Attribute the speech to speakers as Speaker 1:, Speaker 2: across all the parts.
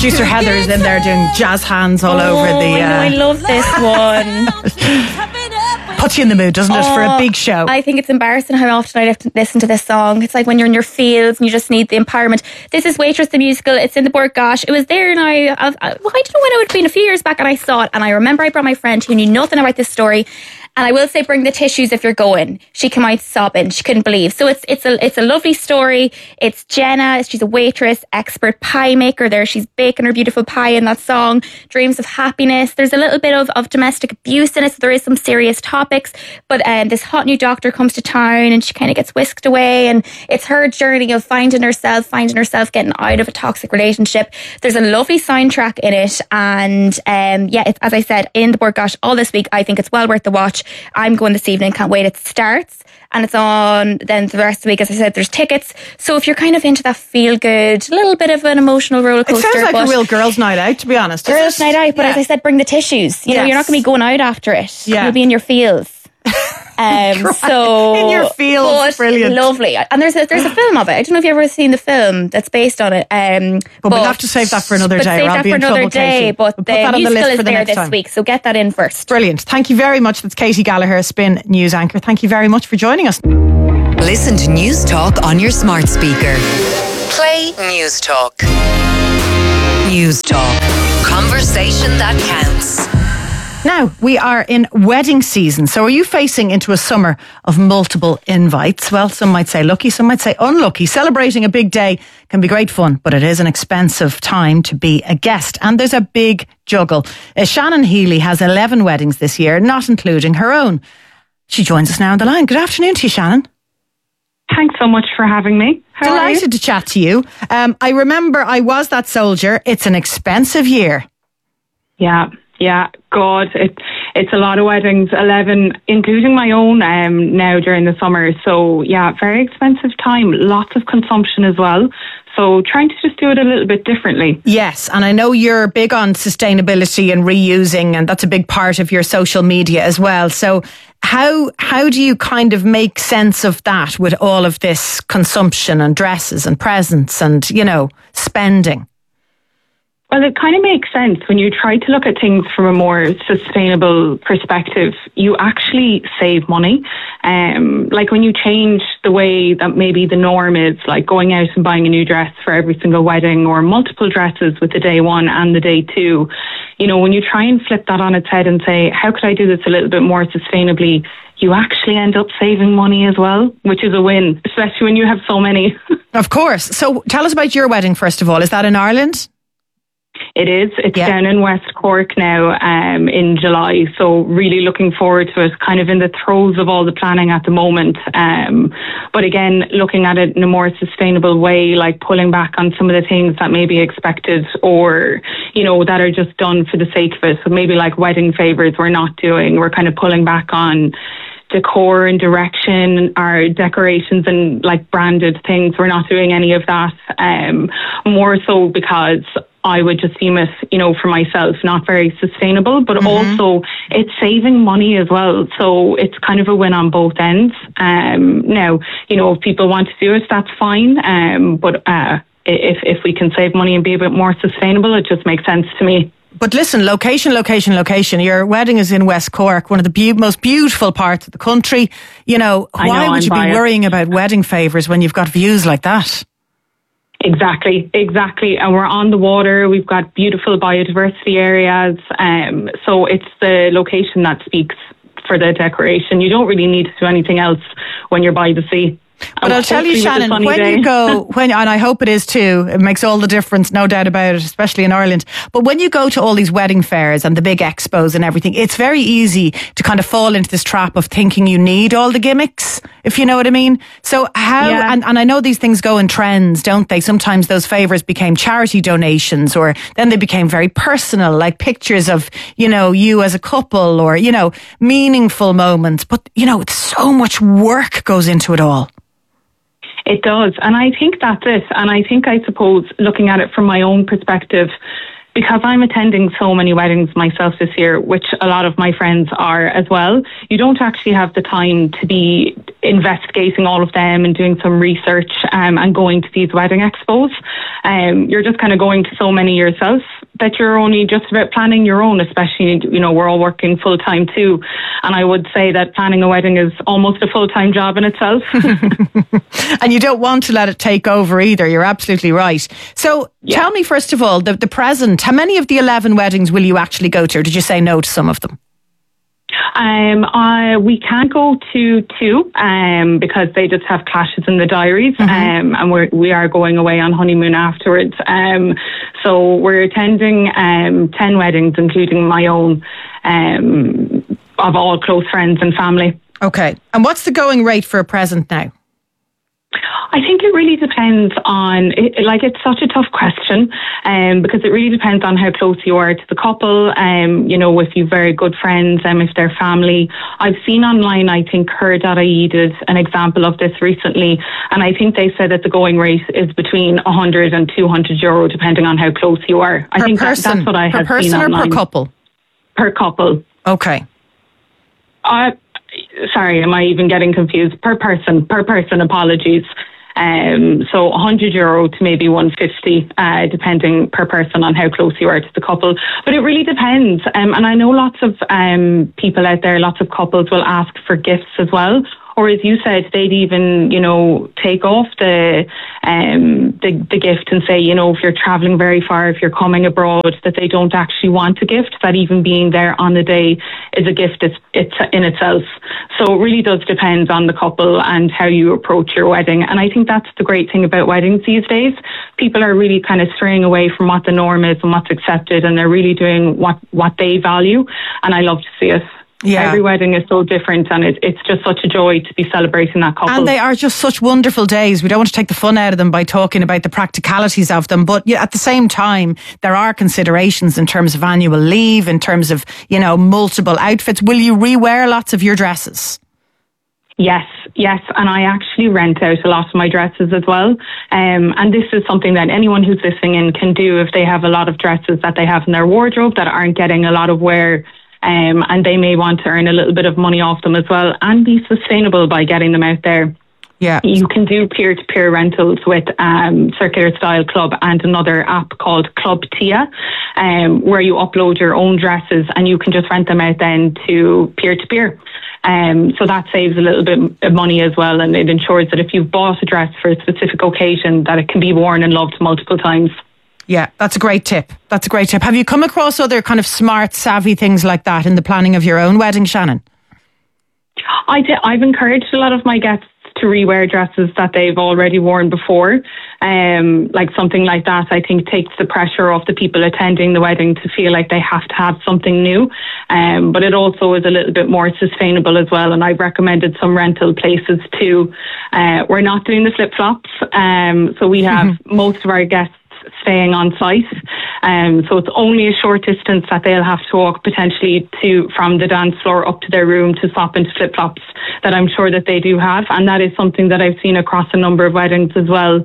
Speaker 1: Producer Heather is in there doing jazz hands all over the...
Speaker 2: I love this one.
Speaker 1: Puts you in the mood, doesn't it, for a big show?
Speaker 2: I think it's embarrassing how often I listen to this song. It's like when you're in your fields and you just need the empowerment. This is Waitress the musical. It's in the Bord Gáis. It was there, and I don't know when it would have been, a few years back, and I saw it, and I remember I brought my friend who knew nothing about this story. And I will say, bring the tissues if you're going. She came out sobbing. She couldn't believe. So it's a lovely story. It's Jenna. She's a waitress, expert pie maker there. She's baking her beautiful pie in that song. Dreams of happiness. There's a little bit of domestic abuse in it. So there is some serious topics. But this hot new doctor comes to town and she kind of gets whisked away. And it's her journey of finding herself, getting out of a toxic relationship. There's a lovely soundtrack in it. And it's, as I said, in the Bord Gáis all this week. I think it's well worth the watch. I'm going this evening, can't wait. It starts and it's on then the rest of the week. As I said, there's tickets. So if you're kind of into that feel good, a little bit of an emotional roller coaster.
Speaker 1: It sounds like a real girls' night out, to be honest.
Speaker 2: Girls' night out, but as I said, bring the tissues. You know, you're not going to be going out after it.
Speaker 1: Yeah.
Speaker 2: You'll be in your feels. So
Speaker 1: in your feels, brilliant,
Speaker 2: lovely. And there's a film of it. I don't know if you've ever seen the film that's based on it.
Speaker 1: But we'll have to save that for another day.
Speaker 2: Save that for another day. But
Speaker 1: we'll
Speaker 2: the musical is there this week, so get that in first.
Speaker 1: Brilliant. Thank you very much. That's Katie Gallagher, Spin News anchor. Thank you very much for joining us.
Speaker 3: Listen to News Talk on your smart speaker. Play News Talk. News Talk. Conversation that counts.
Speaker 1: Now, we are in wedding season. So are you facing into a summer of multiple invites? Well, some might say lucky, some might say unlucky. Celebrating a big day can be great fun, but it is an expensive time to be a guest. And there's a big juggle. Shannon Healy has 11 weddings this year, not including her own. She joins us now on the line. Good afternoon to you, Shannon.
Speaker 4: Thanks so much for having me. How are you?
Speaker 1: Delighted to chat to you. I remember I was that soldier. It's an expensive year.
Speaker 4: Yeah, God, it's a lot of weddings, 11, including my own now during the summer. So yeah, very expensive time, lots of consumption as well. So trying to just do it a little bit differently.
Speaker 1: Yes, and I know you're big on sustainability and reusing, and that's a big part of your social media as well. So how do you kind of make sense of that with all of this consumption and dresses and presents and, you know, spending?
Speaker 4: Well, it kind of makes sense when you try to look at things from a more sustainable perspective. You actually save money. Like when you change the way that maybe the norm is, like going out and buying a new dress for every single wedding or multiple dresses with the day one and the day two. You know, when you try and flip that on its head and say, how could I do this a little bit more sustainably? You actually end up saving money as well, which is a win, especially when you have so many.
Speaker 1: Of course. So tell us about your wedding, first of all. Is that in Ireland?
Speaker 4: It is. It's down in West Cork now in July. So really looking forward to it, kind of in the throes of all the planning at the moment. But again, looking at it in a more sustainable way, like pulling back on some of the things that may be expected or, you know, that are just done for the sake of it. So maybe like wedding favours we're not doing. We're kind of pulling back on decor and direction, our decorations and like branded things. We're not doing any of that. More so because I would just deem it, you know, for myself, not very sustainable, but also it's saving money as well. So it's kind of a win on both ends. Now, you know, if people want to do it, that's fine. But if we can save money and be a bit more sustainable, it just makes sense to me.
Speaker 1: But listen, location. Your wedding is in West Cork, one of the most beautiful parts of the country. You know, why would you be worrying about wedding favours when you've got views like that?
Speaker 4: Exactly. And we're on the water. We've got beautiful biodiversity areas. So it's the location that speaks for the decoration. You don't really need to do anything else when you're by the sea.
Speaker 1: But I'll tell you, Shannon, and I hope it is too, it makes all the difference, no doubt about it, especially in Ireland. But when you go to all these wedding fairs and the big expos and everything, it's very easy to kind of fall into this trap of thinking you need all the gimmicks, if you know what I mean. So and I know these things go in trends, don't they? Sometimes those favours became charity donations, or then they became very personal, like pictures of, you know, you as a couple, or, you know, meaningful moments. But, you know, so much work goes into it all.
Speaker 4: It does. And I think that's it. And I think, I suppose, looking at it from my own perspective, because I'm attending so many weddings myself this year, which a lot of my friends are as well, you don't actually have the time to be investigating all of them and doing some research and going to these wedding expos. You're just kind of going to so many yourself that you're only just about planning your own, especially, we're all working full time too. And I would say that planning a wedding is almost a full-time job in itself.
Speaker 1: And you don't want to let it take over either. You're absolutely right. So tell me, first of all, the present, how many of the 11 weddings will you actually go to? Or did you say no to some of them?
Speaker 4: We can't go to 2 because they just have clashes in the diaries, and we are going away on honeymoon afterwards. So we're attending 10 weddings, including my own, of all close friends and family.
Speaker 1: Okay. And what's the going rate for a present now?
Speaker 4: I think it really depends on, it's such a tough question, because it really depends on how close you are to the couple, if you've very good friends, if they're family. I've seen online, I think Her.ie did an example of this recently, and I think they said that the going rate is between 100 and 200 euro, depending on how close you are. I think that's what I have seen online.
Speaker 1: Per person or per couple?
Speaker 4: Per couple.
Speaker 1: Okay.
Speaker 4: Sorry, am I even getting confused? Per person, apologies. So 100 euro to maybe 150, depending per person on how close you are to the couple. But it really depends. And I know lots of people out there, lots of couples will ask for gifts as well. Or as you said, they'd even, take off the gift and say, if you're travelling very far, if you're coming abroad, that they don't actually want a gift, that even being there on the day is a gift it's in itself. So it really does depend on the couple and how you approach your wedding. And I think that's the great thing about weddings these days. People are really kind of straying away from what the norm is and what's accepted, and they're really doing what they value. And I love to see it. Yeah. Every wedding is so different, and it's just such a joy to be celebrating that couple.
Speaker 1: And they are just such wonderful days. We don't want to take the fun out of them by talking about the practicalities of them, but at the same time, there are considerations in terms of annual leave, in terms of, multiple outfits. Will you rewear lots of your dresses?
Speaker 4: Yes, and I actually rent out a lot of my dresses as well. And this is something that anyone who's listening in can do if they have a lot of dresses that they have in their wardrobe that aren't getting a lot of wear. And they may want to earn a little bit of money off them as well and be sustainable by getting them out there.
Speaker 1: Yeah.
Speaker 4: You can do peer-to-peer rentals with Circular Style Club and another app called Club Tia, where you upload your own dresses and you can just rent them out then to peer-to-peer. So that saves a little bit of money as well, and it ensures that if you've bought a dress for a specific occasion, that it can be worn and loved multiple times.
Speaker 1: Yeah, that's a great tip. Have you come across other kind of smart, savvy things like that in the planning of your own wedding, Shannon?
Speaker 4: I've encouraged a lot of my guests to rewear dresses that they've already worn before. Like something like that, I think, takes the pressure off the people attending the wedding to feel like they have to have something new. But it also is a little bit more sustainable as well. And I've recommended some rental places too. We're not doing the flip-flops. So we have most of our guests staying on site, so it's only a short distance that they'll have to walk potentially from the dance floor up to their room to swap into flip-flops that I'm sure that they do have, and that is something that I've seen across a number of weddings as well.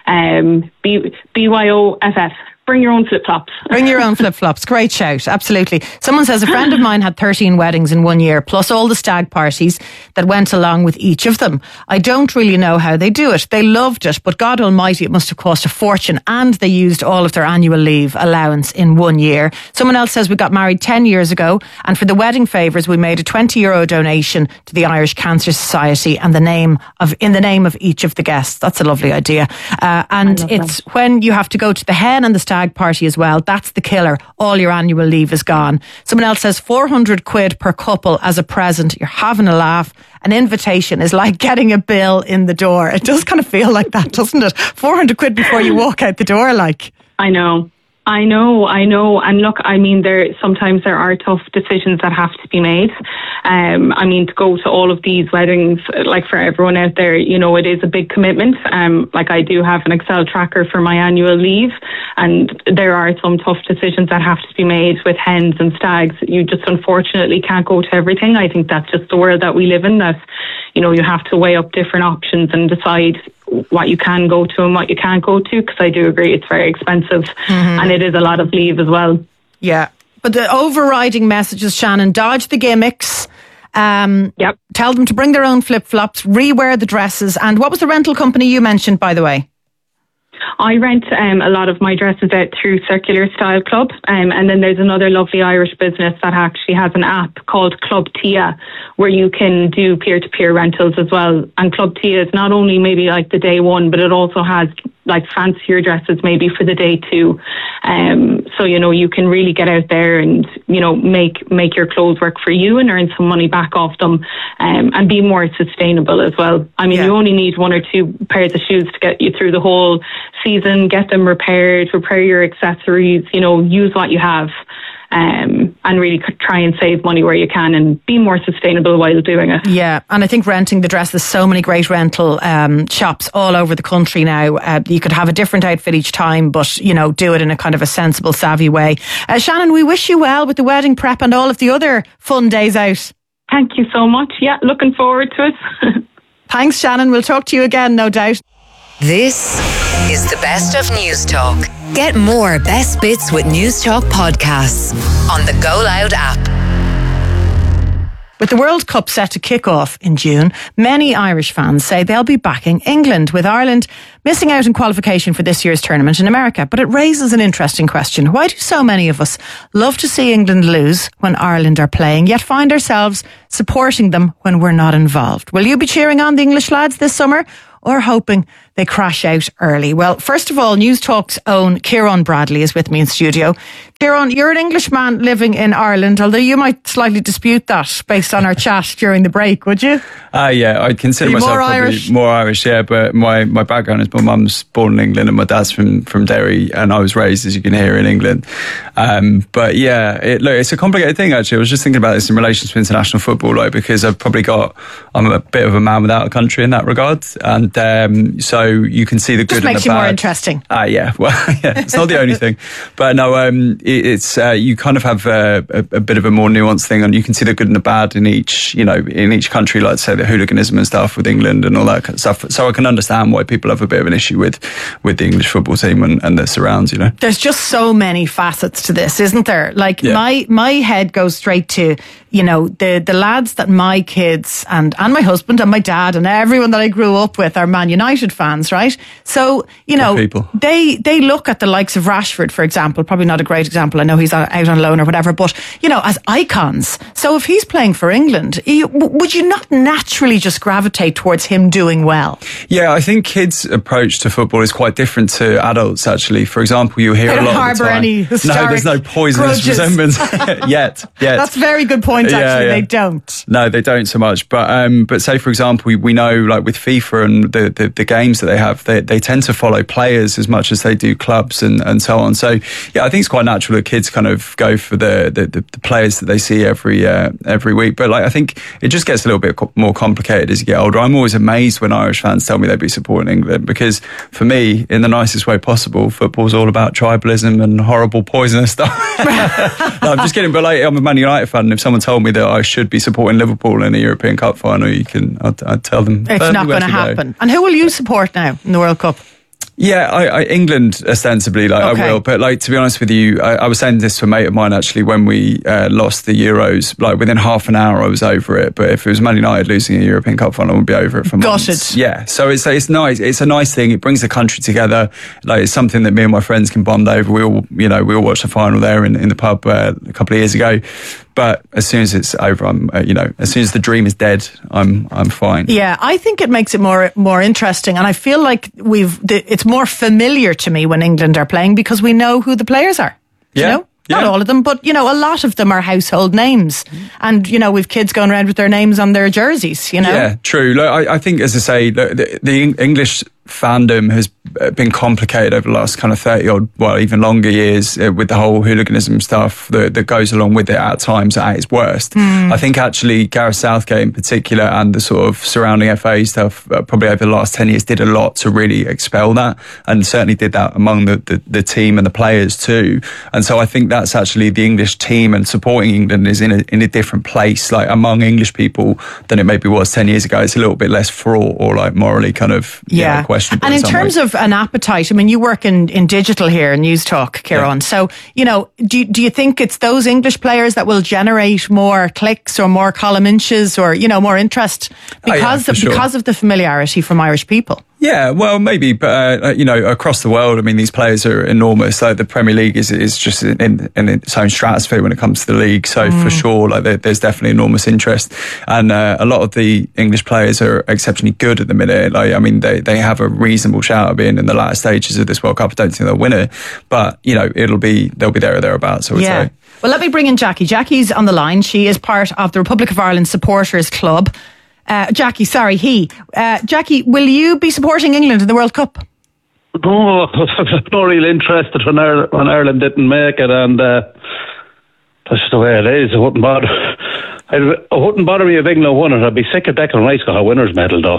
Speaker 4: BYOFF. Bring your own flip-flops.
Speaker 1: Bring your own flip-flops. Great shout. Absolutely. Someone says a friend of mine had 13 weddings in 1 year, plus all the stag parties that went along with each of them. I don't really know how they do it. They loved it, but God almighty, it must have cost a fortune, and they used all of their annual leave allowance in 1 year. Someone else says we got married 10 years ago, and for the wedding favours, we made a €20 donation to the Irish Cancer Society and in the name of each of the guests. That's a lovely idea. And it's that. When you have to go to the hen and the stag party as well, that's the killer. All your annual leave is gone. Someone else says 400 quid per couple as a present. You're having a laugh. An invitation is like getting a bill in the door. It does kind of feel like that, doesn't it? 400 quid before you walk out the door, like.
Speaker 4: I know. And look, sometimes there are tough decisions that have to be made. To go to all of these weddings, like for everyone out there, it is a big commitment. I do have an Excel tracker for my annual leave, and there are some tough decisions that have to be made with hens and stags. You just unfortunately can't go to everything. I think that's just the world that we live in, that, you have to weigh up different options and decide what you can go to and what you can't go to, because I do agree it's very expensive and it is a lot of leave as well.
Speaker 1: Yeah. But the overriding message is, Shannon, dodge the gimmicks. Tell them to bring their own flip-flops, rewear the dresses. And what was the rental company you mentioned, by the way?
Speaker 4: I rent a lot of my dresses out through Circular Style Club, and then there's another lovely Irish business that actually has an app called Club Tia, where you can do peer-to-peer rentals as well. And Club Tia is not only maybe like the day one, but it also has like fancier dresses maybe for the day two. So, you know, you can really get out there and, you know, make your clothes work for you and earn some money back off them, and be more sustainable as well. I mean, you only need 1 or 2 pairs of shoes to get you through the whole season. Get them repaired, repair your accessories, you know, use what you have, and really try and save money where you can and be more sustainable while doing it.
Speaker 1: Yeah, and I think renting the dress, there's so many great rental shops all over the country now. You could have a different outfit each time, but, you know, do it in a kind of a sensible, savvy way. Shannon, we wish you well with the wedding prep and all of the other fun days out.
Speaker 4: Thank you so much. Yeah, looking forward to it.
Speaker 1: Thanks, Shannon. We'll talk to you again, no doubt.
Speaker 3: This is the best of News Talk. Get more best bits with News Talk podcasts on the Go Loud app.
Speaker 1: With the World Cup set to kick off in June, many Irish fans say they'll be backing England, with Ireland missing out in qualification for this year's tournament in America. But it raises an interesting question. Why do so many of us love to see England lose when Ireland are playing, yet find ourselves supporting them when we're not involved? Will you be cheering on the English lads this summer, or hoping they crash out early? Well, first of all, News Talk's own Kieran Bradley is with me in studio. Kieran, you're an Englishman living in Ireland, although you might slightly dispute that based on our chat during the break, would you?
Speaker 5: Yeah, I'd consider myself more Irish, yeah, but my background is my mum's born in England and my dad's from Derry, and I was raised, as you can hear, in England. But yeah, it's a complicated thing, actually. I was just thinking about this in relation to international football, because I'm a bit of a man without a country in that regard, and so you can see the good and the bad. Just makes you more
Speaker 1: interesting.
Speaker 5: Yeah, well, yeah, it's not the only thing, but no, it's you kind of have a bit of a more nuanced thing, and you can see the good and the bad in each country, like say the hooliganism and stuff with England and all that kind of stuff. So I can understand why people have a bit of an issue with the English football team and the surrounds. You know,
Speaker 1: there's just so many facets to this, isn't there? Like my head goes straight to, you know, the lads that my kids and my husband and my dad and everyone that I grew up with are Man United fans, right? So, you know, they look at the likes of Rashford, for example, probably not a great example, I know he's out on loan or whatever, but, you know, as icons. So if he's playing for England, would you not naturally just gravitate towards him doing well?
Speaker 5: Yeah, I think kids' approach to football is quite different to adults, actually. For example, you hear a lot of the time.
Speaker 1: Any
Speaker 5: no, there's no poisonous resemblance yet.
Speaker 1: That's a very good point, actually. Yeah. They don't.
Speaker 5: No, they don't so much. But say, for example, we know, like with FIFA and the games that they have, they tend to follow players as much as they do clubs and so on. So yeah, I think it's quite natural that kids kind of go for the players that they see every week. But like, I think it just gets a little bit more complicated as you get older. I'm always amazed when Irish fans tell me they'd be supporting England, because for me, in the nicest way possible, football's all about tribalism and horrible poisonous stuff. No, I'm just kidding. But like, I'm a Man United fan, and if someone told me that I should be supporting Liverpool in a European Cup final, I'd tell them
Speaker 1: it's not going to happen. And who will you support now in the World Cup?
Speaker 5: Yeah, England ostensibly, I will. But like, to be honest with you, I was saying this to a mate of mine actually when we lost the Euros. Like within half an hour, I was over it. But if it was Man United losing a European Cup final, I would be over it for months.
Speaker 1: Got it.
Speaker 5: Yeah, so it's nice. It's a nice thing. It brings the country together. Like it's something that me and my friends can bond over. We all watched the final there in the pub a couple of years ago. But as soon as it's over, as soon as the dream is dead, I'm fine.
Speaker 1: Yeah, I think it makes it more interesting, and I feel like it's more familiar to me when England are playing because we know who the players are.
Speaker 5: Yeah.
Speaker 1: You know? Not all of them, but, you know, a lot of them are household names. And, you know, we've kids going around with their names on their jerseys, you know?
Speaker 5: Yeah, true. Look, I think, as I say, the English fandom has been complicated over the last kind of 30 odd, well, even longer years with the whole hooliganism stuff that goes along with it at times at its worst. I think actually Gareth Southgate in particular and the sort of surrounding FA stuff probably over the last 10 years did a lot to really expel that, and certainly did that among the team and the players too. And so I think that's actually the English team and supporting England is in a different place, like among English people, than it maybe was 10 years ago. It's a little bit less fraught or like morally kind of questionable.
Speaker 1: And in terms of an appetite, I mean, you work in digital here in News Talk, Kieran. So, do you think it's those English players that will generate more clicks or more column inches or, more interest because of the familiarity from Irish people?
Speaker 5: Yeah, well, maybe, but across the world, I mean, these players are enormous. Like the Premier League is just in its own stratosphere when it comes to the league. So for sure, like there's definitely enormous interest, and a lot of the English players are exceptionally good at the minute. Like, I mean, they have a reasonable shout of being in the latter stages of this World Cup. I don't think they'll win it, but they'll be there or thereabouts. I would say.
Speaker 1: Well, let me bring in Jackie. Jackie's on the line. She is part of the Republic of Ireland Supporters Club. Jackie, will you be supporting England in the World Cup?
Speaker 6: No, I'm not really interested when Ireland didn't make it, and that's the way it is. It wouldn't bother me if England won it. I'd be sick of Declan Rice got a winner's medal, though.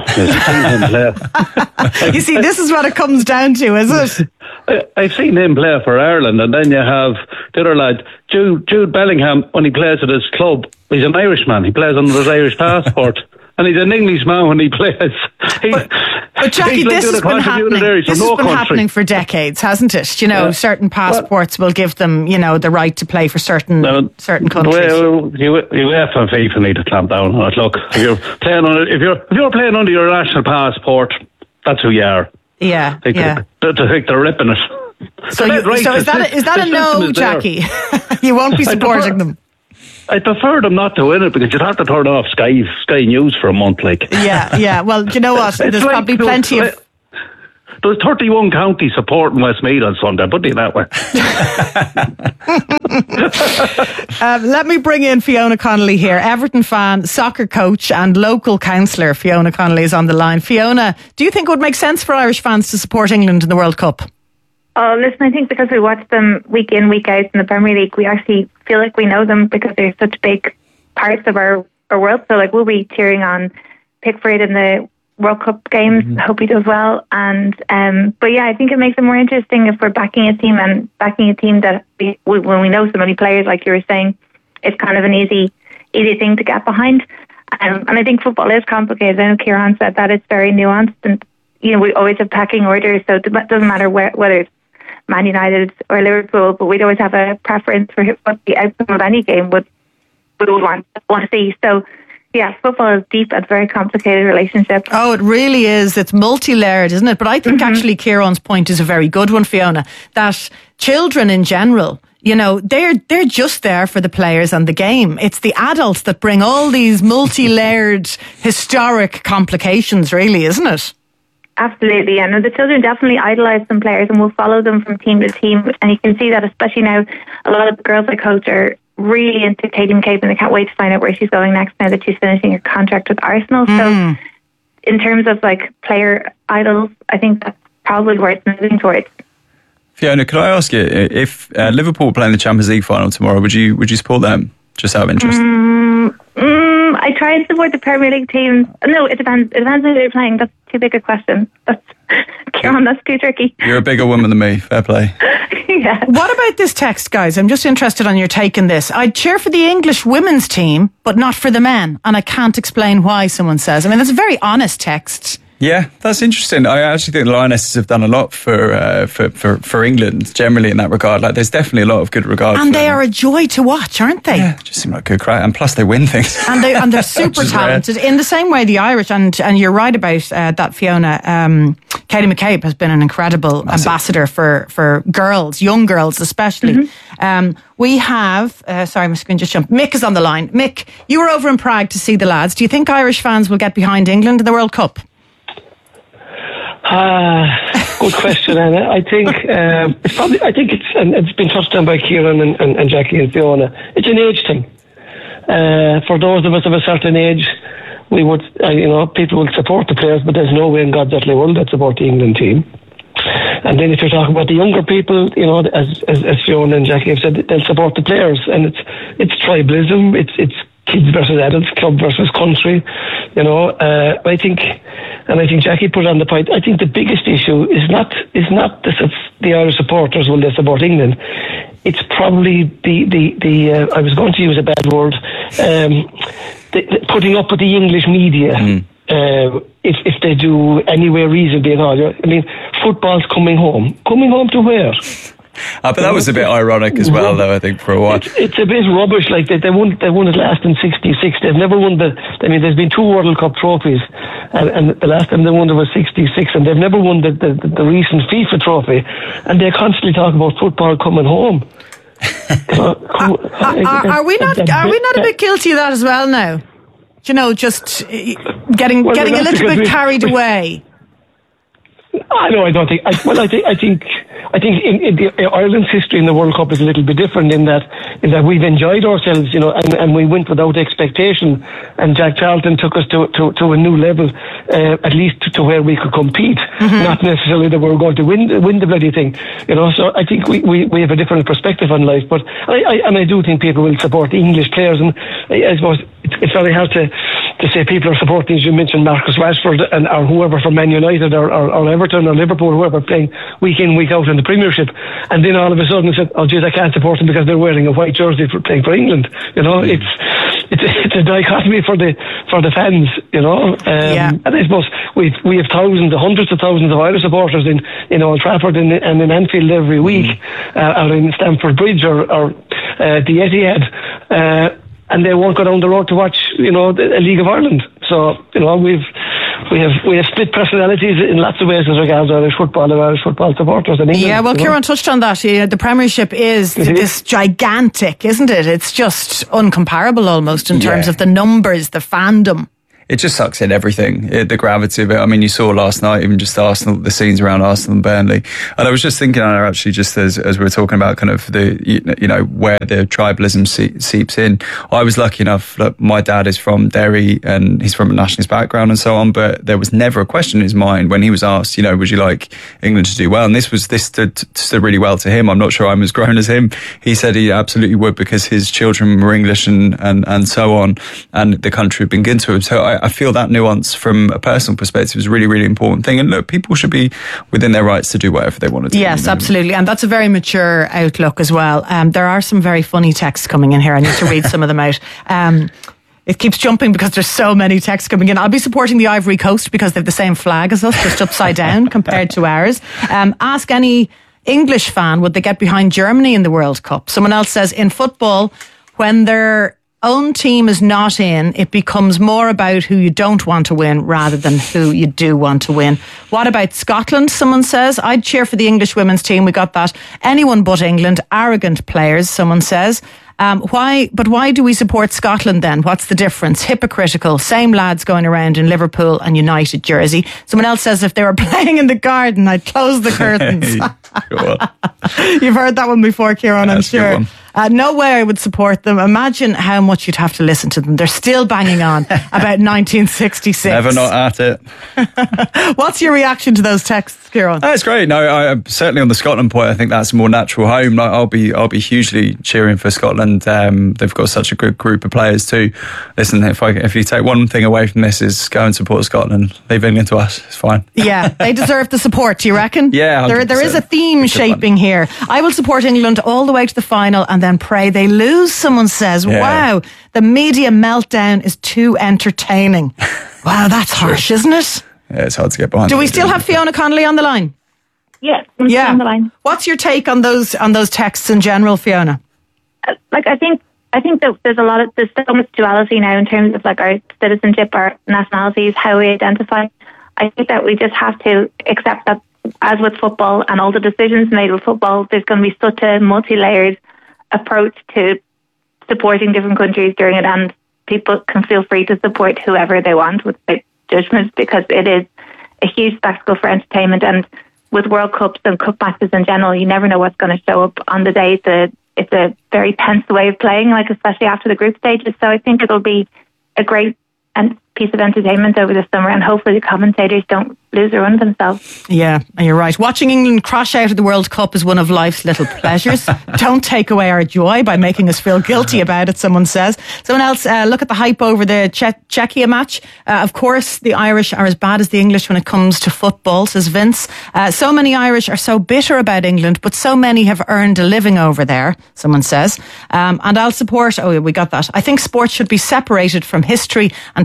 Speaker 1: You see, this is what it comes down to, is it?
Speaker 6: I've seen him play for Ireland, and then you have the other lad, Jude Bellingham, when he plays at his club. He's an Irishman. He plays under his Irish passport. And he's an Englishman when he plays.
Speaker 1: But Jackie, this has been happening for decades, hasn't it? Certain passports will give them, the right to play for certain countries.
Speaker 6: Well, UEFA and FIFA need to clamp down on it. Look, if you're playing under your national passport, that's who you are.
Speaker 1: Yeah,
Speaker 6: I think they're ripping it.
Speaker 1: So is that a no, Jackie? You won't be supporting them.
Speaker 6: I prefer them not to win it because you'd have to turn off Sky News for a month.
Speaker 1: Yeah. Well, do you know what? There's probably plenty of.
Speaker 6: There's 31 counties supporting Westmeath on Sunday, put it that
Speaker 1: way. Let me bring in Fiona Connolly here, Everton fan, soccer coach and local councillor. Fiona Connolly is on the line. Fiona, do you think it would make sense for Irish fans to support England in the World Cup?
Speaker 7: Oh, listen, I think because we watch them week in, week out in the Premier League, we actually feel like we know them because they're such big parts of our world. So, we'll be cheering on Pickford in the World Cup games. Mm-hmm. I hope he does well. And but yeah, I think it makes it more interesting if we're backing a team that when we know so many players, like you were saying, it's kind of an easy thing to get behind. And I think football is complicated. I know Kieran said that it's very nuanced, and we always have pecking orders, so it doesn't matter whether it's Man United or Liverpool, but we'd always have a preference for what the outcome of any game we would want to see. So, yeah, football is deep and very complicated relationship.
Speaker 1: Oh, it really is. It's multi-layered, isn't it? But I think actually Kieran's point is a very good one, Fiona, that children in general, they're just there for the players and the game. It's the adults that bring all these multi-layered historic complications, really, isn't it?
Speaker 7: Absolutely, and the children definitely idolise some players and will follow them from team to team. And you can see that, especially now, a lot of the girls I coach are really into Katie McCabe, and they can't wait to find out where she's going next now that she's finishing her contract with Arsenal. So, in terms of player idols, I think that's probably where it's moving towards.
Speaker 5: Fiona, could I ask you if Liverpool playing the Champions League final tomorrow, would you support them just out of interest?
Speaker 7: I try and support the Premier League teams. No, it depends. It depends on who they're playing. That's too big a question. Kieran, that's too tricky.
Speaker 5: You're a bigger woman than me. Fair play.
Speaker 7: Yeah.
Speaker 1: What about this text, guys? I'm just interested on your take on this. I'd cheer for the English women's team, but not for the men. And I can't explain why, someone says. I mean, that's a very honest text.
Speaker 5: Yeah, that's interesting. I actually think the Lionesses have done a lot for England generally in that regard. There's definitely a lot of good regard.
Speaker 1: And they are a joy to watch, aren't they?
Speaker 5: Yeah, just seem like good crack. And plus they win things.
Speaker 1: And they're super talented. Rare. In the same way the Irish, and you're right about that, Fiona, Katie McCabe has been an incredible ambassador for girls, young girls especially. Mm-hmm. We have, sorry, my screen just jumped. Mick is on the line. Mick, you were over in Prague to see the lads. Do you think Irish fans will get behind England in the World Cup?
Speaker 8: Good question, Anna. I think it's been touched on by Kieran and Jackie and Fiona. It's an age thing. For those of us of a certain age, we would, people will support the players, but there's no way in God's earthly world they'd support the England team. And then if you're talking about the younger people, as Fiona and Jackie have said, they'll support the players, and it's tribalism. It's kids versus adults, club versus country. I think Jackie put on the point. I think the biggest issue is not the Irish supporters will they support England. It's probably I was going to use a bad word, putting up with the English media. if they do anywhere reasonably at all. I mean, football's coming home to where?
Speaker 5: But that was a bit ironic as well, though, I think, for a while.
Speaker 8: It's a bit rubbish. Like they won it last in '66. They've never won there's been 2 World Cup trophies, and the last time they won it was '66, and they've never won the recent FIFA trophy, and they constantly talk about football coming home.
Speaker 1: Are we not a bit guilty of that as well now? You know, just getting a little bit carried away.
Speaker 8: I don't think. I think in Ireland's history in the World Cup is a little bit different in that we've enjoyed ourselves, you know, and we went without expectation. And Jack Charlton took us to a new level, at least to where we could compete. Mm-hmm. Not necessarily that we were going to win the bloody thing, you know. So I think we have a different perspective on life. But I do think people will support the English players, and I suppose it's very hard to say people are supporting, as you mentioned, Marcus Rashford or whoever from Man United or Everton or Liverpool, whoever playing week in, week out in the Premiership, and then all of a sudden said, oh geez, I can't support them because they're wearing a white jersey for playing for England. You know, it's a dichotomy for the fans, you know. And I suppose we have hundreds of thousands of Irish supporters in Old Trafford and in Anfield every week, or in Stamford Bridge or the Etihad. And they won't go down the road to watch, you know, a League of Ireland. So, you know, we have split personalities in lots of ways as regards Irish football and Irish football supporters in England. Yeah,
Speaker 1: well, Kieran touched on that. The Premiership is this gigantic, isn't it? It's just uncomparable almost in terms of the numbers, the fandom.
Speaker 5: It just sucks in everything, the gravity of it. I mean, you saw last night, even just Arsenal, the scenes around Arsenal and Burnley. And I was just thinking, Anna, actually, just as we were talking about kind of the, you know, where the tribalism seeps in. I was lucky enough that my dad is from Derry and he's from a nationalist background and so on, but there was never a question in his mind when he was asked, you know, would you like England to do well? And this stood really well to him. I'm not sure I'm as grown as him. He said he absolutely would because his children were English and so on, and the country had been good to him. So I feel that nuance from a personal perspective is a really, really important thing. And look, people should be within their rights to do whatever they want to do.
Speaker 1: Yes, you know? Absolutely. And that's a very mature outlook as well. There are some very funny texts coming in here. I need to read some of them out. It keeps jumping because there's so many texts coming in. I'll be supporting the Ivory Coast because they have the same flag as us, just upside down compared to ours. Ask any English fan, would they get behind Germany in the World Cup? Someone else says, in football, when their own team is not in, it becomes more about who you don't want to win rather than who you do want to win. What about Scotland? Someone says, I'd cheer for the English women's team. We got that. Anyone but England. Arrogant players, someone says. Why do we support Scotland then? What's the difference? Hypocritical. Same lads going around in Liverpool and United jersey. Someone else says, if they were playing in the garden, I'd close the curtains. You've heard that one before, Kieran, I'm sure. No way I would support them. Imagine how much you'd have to listen to them. They're still banging on about 1966.
Speaker 5: Never not at it.
Speaker 1: What's your reaction to those texts, Kieran?
Speaker 5: It's great. No, I certainly on the Scotland point, I think that's a more natural home. I'll be hugely cheering for Scotland. They've got such a good group of players too. Listen, if you take one thing away from this, is go and support Scotland. Leave England to us. It's fine.
Speaker 1: Yeah, they deserve the support. Do you reckon?
Speaker 5: Yeah, 100%.
Speaker 1: There is a theme shaping here. I will support England all the way to the final and then pray they lose, someone says. Yeah. Wow, the media meltdown is too entertaining. Wow, that's harsh, isn't it?
Speaker 5: Yeah, it's hard to get behind.
Speaker 1: Do we still have Fiona Connolly on the line?
Speaker 7: Yeah, I'm still on the line.
Speaker 1: What's your take on those texts in general, Fiona?
Speaker 7: I think that there's so much duality now in terms of like our citizenship, our nationalities, how we identify. I think that we just have to accept that, as with football and all the decisions made with football, there's going to be such a multi-layered approach to supporting different countries during it, and people can feel free to support whoever they want without judgment, because it is a huge spectacle for entertainment. And with World Cups and cup matches in general, you never know what's going to show up on the day. It's a very tense way of playing, like especially after the group stages. So I think it'll be a great piece of entertainment over the summer, and hopefully the commentators don't lose or run themselves.
Speaker 1: Yeah, you're right. Watching England crash out of the World Cup is one of life's little pleasures. Don't take away our joy by making us feel guilty about it, someone says. Someone else, look at the hype over the Czechia match. Of course, the Irish are as bad as the English when it comes to football, says Vince. So many Irish are so bitter about England, but so many have earned a living over there, someone says. And I'll support, we got that. I think sport should be separated from history and politics.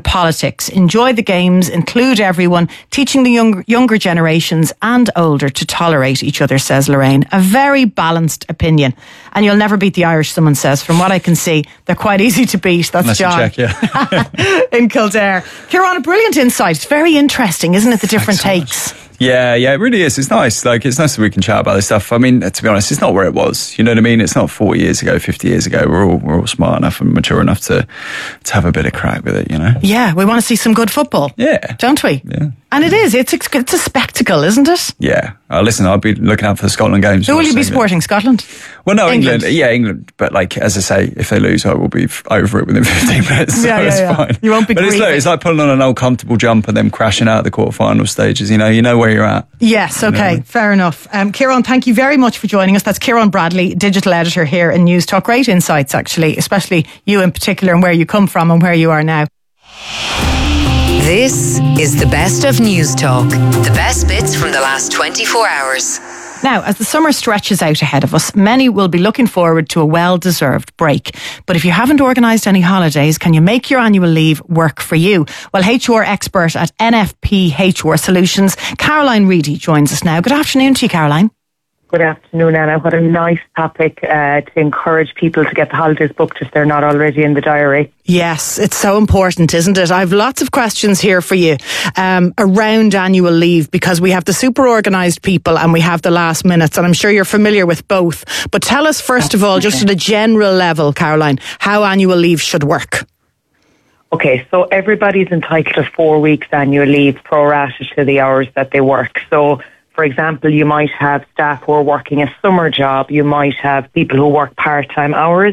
Speaker 1: politics. Enjoy the games, include everyone, teaching the younger generations and older to tolerate each other, says Lorraine. A very balanced opinion. And you'll never beat the Irish, someone says. From what I can see, they're quite easy to beat. That's
Speaker 5: Unless
Speaker 1: John.
Speaker 5: You check,
Speaker 1: in Kildare. Kieran, a brilliant insight. It's very interesting, isn't it, the different takes?
Speaker 5: Yeah, it really is. It's nice. Like, it's nice that we can chat about this stuff. I mean, to be honest, it's not where it was. You know what I mean? It's not 40 years ago, 50 years ago. We're all smart enough and mature enough to have a bit of crack with it, you know?
Speaker 1: Yeah, we want to see some good football.
Speaker 5: Yeah.
Speaker 1: Don't we?
Speaker 5: Yeah.
Speaker 1: And it is. It's a spectacle, isn't it?
Speaker 5: Yeah. Listen, I'll be looking out for the Scotland games.
Speaker 1: Who will you be supporting? Scotland?
Speaker 5: Well, no, England. Yeah, England. But like, as I say, if they lose, I will be over it within 15 minutes. So it's fine.
Speaker 1: You won't be
Speaker 5: But it's like pulling on an old comfortable jump and then crashing out of the quarterfinal stages. You know where you're at.
Speaker 1: Yes, okay, fair enough. Kieran, thank you very much for joining us. That's Kieran Bradley, digital editor here in News Talk. Great insights, actually, especially you in particular and where you come from and where you are now.
Speaker 3: This is the best of News Talk. The best bits from the last 24 hours.
Speaker 1: Now, as the summer stretches out ahead of us, many will be looking forward to a well-deserved break. But if you haven't organised any holidays, can you make your annual leave work for you? Well, HR expert at NFP HR Solutions, Caroline Reedy, joins us now. Good afternoon to you, Caroline.
Speaker 9: Good afternoon, Anna. What a nice topic to encourage people to get the holidays booked if they're not already in the diary.
Speaker 1: Yes, it's so important, isn't it? I've lots of questions here for you around annual leave, because we have the super organised people and we have the last minutes, and I'm sure you're familiar with both. But tell us, first of all, just at a general level, Caroline, how annual leave should work.
Speaker 9: Okay, so everybody's entitled to 4 weeks annual leave prorated to the hours that they work. So, for example, you might have staff who are working a summer job. You might have people who work part-time hours.